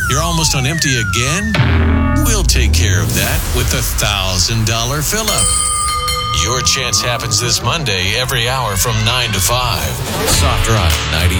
You're almost on empty again? We'll take care of that with the $1,000 fill-up. Your chance happens this Monday every hour from 9 to 5. Soft Rock 98.